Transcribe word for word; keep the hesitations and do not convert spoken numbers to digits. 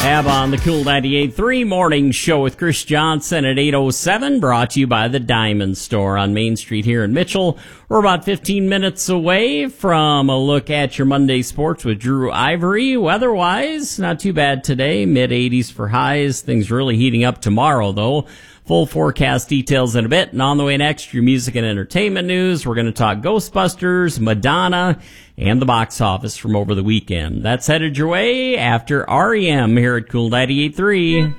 Ab on the Cool ninety-eight point three Morning Show with Chris Johnson at eight oh seven, brought to you by the Diamond Store on Main Street here in Mitchell. We're about fifteen minutes away from a look at your Monday sports with Drew Ivory. Weather-wise, not too bad today, mid eighties for highs. Things really heating up tomorrow, though. Full forecast details in a bit. And on the way next, your music and entertainment news. We're going to talk Ghostbusters, Madonna, and the box office from over the weekend. That's headed your way after R E M here at Cool ninety-eight point three.